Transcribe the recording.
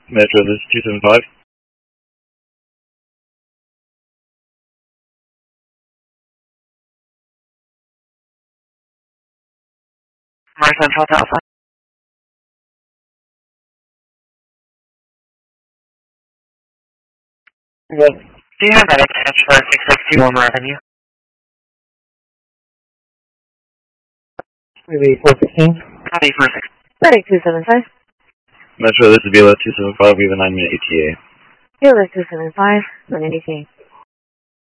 Metro, this is 275. Mars Central Alpha. Yes. Do you have that attached for 662 Wilmer Avenue? Maybe 416. Copy 46. Ready, 275. Metro, this is BLS 275. We have a 9-minute ETA. BLS 275, 9 ETA.